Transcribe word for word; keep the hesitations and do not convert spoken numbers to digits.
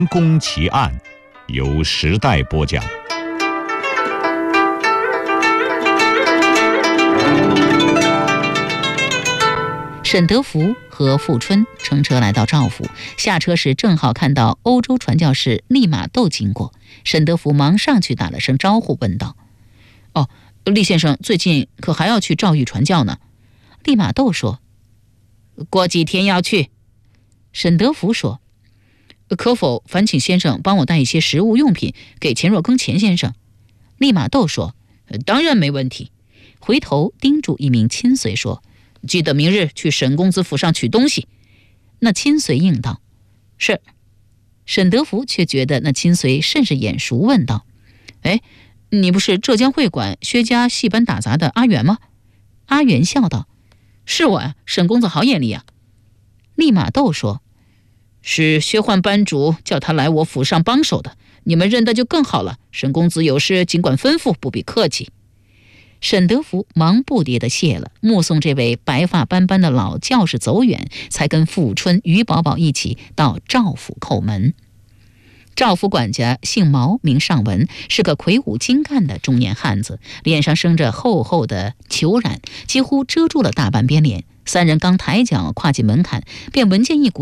宫奇案，由时代播讲。 沈德福和富春乘车来到赵府，下车时正好看到欧洲传教士利玛窦经过。沈德福忙上去打了声招呼，问道：“哦，利先生最近可还要去赵域传教呢？”利玛窦说：“过几天要去。”沈德福说：“可否烦请先生帮我带一些食物用品给钱若庚钱先生？”利玛窦说：“当然没问题。”回头叮嘱一名亲随说：“记得明日去沈公子府上取东西。”那亲随应道：“是。”沈德福却觉得那亲随甚是眼熟，问道：“哎，你不是浙江会馆薛家戏班打杂的阿元吗？”阿元笑道：“是我呀，沈公子好眼力啊。”利玛窦说：“是薛焕班主叫他来我府上帮手的，你们认得就更好了。沈公子有事尽管吩咐，不必客气。”沈德福忙不迭地谢了，目送这位白发斑斑的老教士走远，才跟富春、于宝宝一起到赵府叩门。赵府管家姓毛，名尚文，是个魁梧精干的中年汉子，脸上生着厚厚的虬髯，几乎遮住了大半边脸。三人刚抬脚跨进门槛，便闻见一股